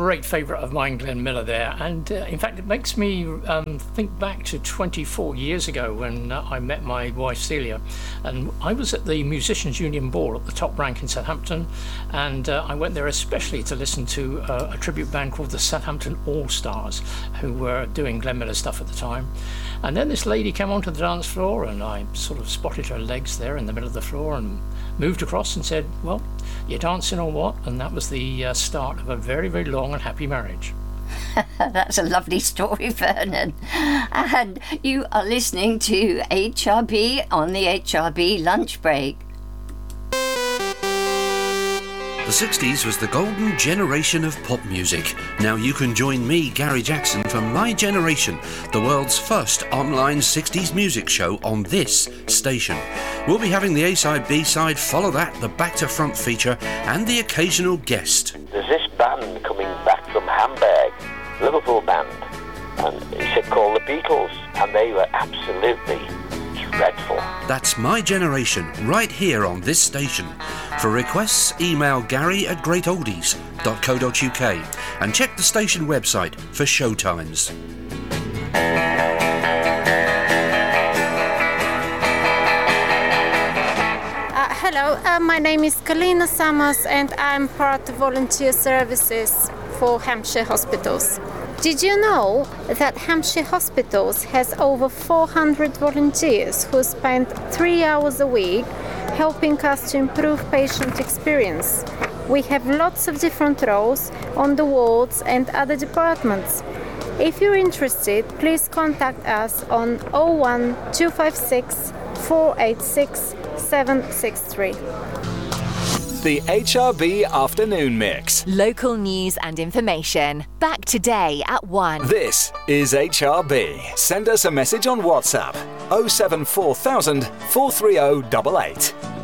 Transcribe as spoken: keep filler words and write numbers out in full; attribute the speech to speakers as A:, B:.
A: great favourite of mine, Glenn Miller there, and uh, in fact it makes me um, think back to twenty-four years ago when uh, I met my wife Celia, and I was at the Musicians Union Ball at the top rank in Southampton, and uh, I went there especially to listen to uh, a tribute band called the Southampton All Stars, who were doing Glenn Miller stuff at the time. And then this lady came onto the dance floor, and I sort of spotted her legs there in the middle of the floor and moved across and said, well, you're dancing or what? And that was the uh, start of a very, very long and happy marriage.
B: That's a lovely story, Vernon. And you are listening to H R B on the H R B lunch break.
C: The sixties was the golden generation of pop music. Now you can join me, Gary Jackson, for My Generation, the world's first online sixties music show on this station. We'll be having the A-side, B-side, follow that, the back-to-front feature, and the occasional guest.
D: There's this band coming back from Hamburg, Liverpool band, and he said called the Beatles, and they were absolutely dreadful.
C: That's My Generation, right here on this station. For requests, email Gary at great oldies dot co dot uk and check the station website for show times.
E: Uh, hello, uh, my name is Kalina Summers and I'm part of volunteer services for Hampshire Hospitals. Did you know that Hampshire Hospitals has over four hundred volunteers who spend three hours a week helping us to improve patient experience? We have lots of different roles on the wards and other departments. If you're interested, please contact us on oh one two five six four eight six seven six three.
F: The H R B Afternoon Mix.
G: Local news and information. Back today at one.
F: This is H R B. Send us a message on WhatsApp oh seven four thousand four three oh eight eight.